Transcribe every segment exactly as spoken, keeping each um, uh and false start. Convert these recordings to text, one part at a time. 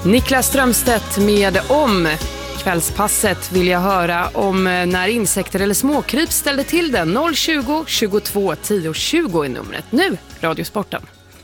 Niklas Strömstedt med Om. Kvällspasset vill jag höra om när insekter eller småkryp ställde till den. noll tjugo, tjugotvå, tio, tjugo är numret. Nu, Radiosporten.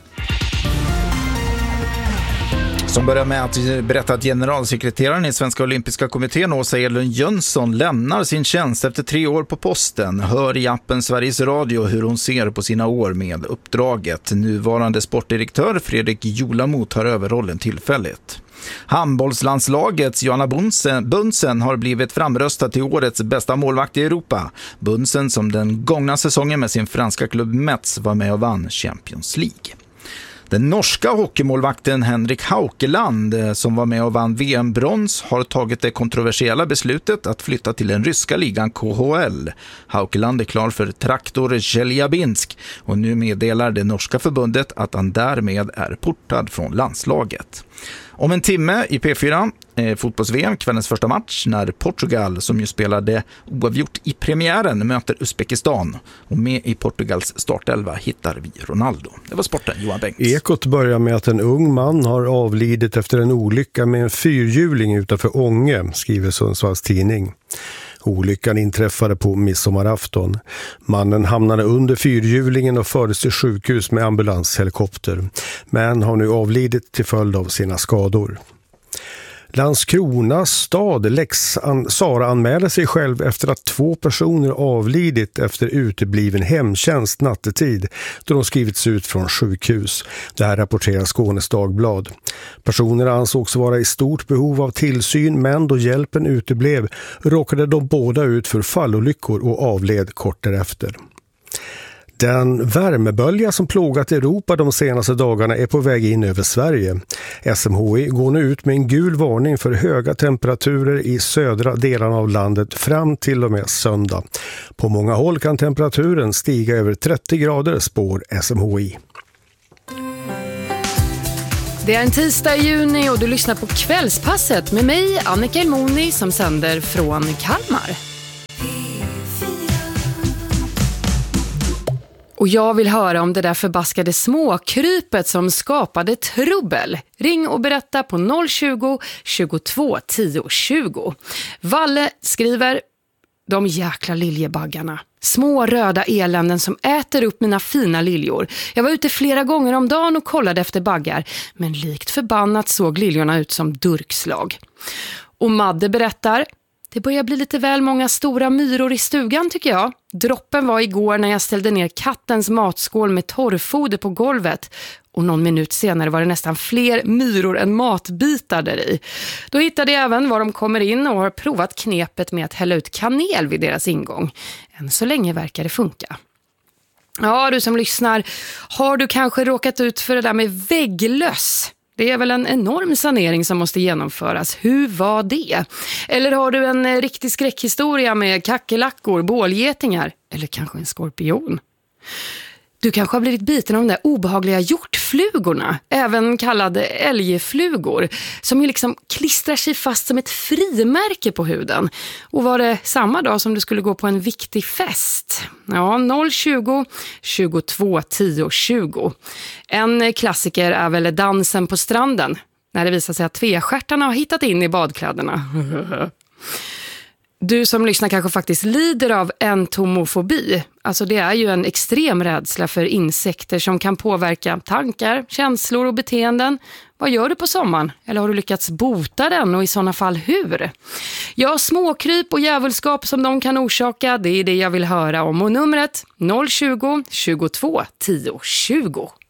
Som börjar med att berätta att generalsekreteraren i Svenska Olympiska kommittén, Åsa Edlund Jönsson, lämnar sin tjänst efter tre år på posten. Hör i appen Sveriges Radio hur hon ser på sina år med uppdraget. Nuvarande sportdirektör Fredrik Julamo tar över rollen tillfälligt. Handbollslandslagets Johanna Bunsen har blivit framröstad till årets bästa målvakt i Europa. Bunsen, som den gångna säsongen med sin franska klubb Metz var med och vann Champions League. Den norska hockeymålvakten Henrik Haukeland, som var med och vann V M-brons, har tagit det kontroversiella beslutet att flytta till den ryska ligan K H L. Haukeland är klar för Traktor Chelyabinsk och nu meddelar det norska förbundet att han därmed är portad från landslaget. Om en timme i P fyra, eh, fotbolls-V M, kvällens första match, när Portugal, som ju spelade oavgjort i premiären, möter Uzbekistan. Och med i Portugals startelva hittar vi Ronaldo. Det var sporten, Johan Bengts. Ekot börjar med att en ung man har avlidit efter en olycka med en fyrhjuling utanför Ånge, skriver Sundsvalls tidning. Olyckan inträffade på midsommarafton. Mannen hamnade under fyrhjulingen och fördes till sjukhus med ambulanshelikopter, men har nu avlidit till följd av sina skador. Landskronas stad Lex Sara anmäler sig själv efter att två personer avlidit efter utebliven hemtjänst nattetid då de skrivits ut från sjukhus. Det här rapporterar Skånes Dagblad. Personerna ansågs vara i stort behov av tillsyn, men då hjälpen uteblev råkade de båda ut för fallolyckor och avled kort därefter. Den värmebölja som plågat Europa de senaste dagarna är på väg in över Sverige. S M H I går nu ut med en gul varning för höga temperaturer i södra delarna av landet fram till och med söndag. På många håll kan temperaturen stiga över trettio grader, spår S M H I. Det är en tisdag i juni och du lyssnar på Kvällspasset med mig, Annika Elmoni, som sänder från Kalmar. Och jag vill höra om det där förbaskade småkrypet som skapade trubbel. Ring och berätta på noll tjugo, tjugotvå, tio, tjugo. Valle skriver: de jäkla liljebaggarna. Små röda eländen som äter upp mina fina liljor. Jag var ute flera gånger om dagen och kollade efter baggar. Men likt förbannat såg liljorna ut som durkslag. Och Madde berättar: det börjar bli lite väl många stora myror i stugan, tycker jag. Droppen var igår när jag ställde ner kattens matskål med torrfoder på golvet. Och någon minut senare var det nästan fler myror än matbitar där i. Då hittade jag även var de kommer in och har provat knepet med att hälla ut kanel vid deras ingång. Än så länge verkar det funka. Ja, du som lyssnar, har du kanske råkat ut för det där med vägglöss? Det är väl en enorm sanering som måste genomföras. Hur var det? Eller har du en riktig skräckhistoria med kackerlackor, bålgetingar eller kanske en skorpion? Du kanske har blivit biten av de där obehagliga hjortflugorna, även kallade älgflugor, som ju liksom klistrar sig fast som ett frimärke på huden. Och var det samma dag som du skulle gå på en viktig fest? Ja, noll tjugo, tjugotvå, tio, tjugo. En klassiker är väl dansen på stranden, när det visar sig att tvestjärtarna har hittat in i badkläderna. Du som lyssnar kanske faktiskt lider av entomofobi. Alltså det är ju en extrem rädsla för insekter som kan påverka tankar, känslor och beteenden. Vad gör du på sommaren? Eller har du lyckats bota den, och i sådana fall hur? Ja, småkryp och djävulskap som de kan orsaka, det är det jag vill höra om. Och numret noll tjugo, tjugotvå, tio, tjugo.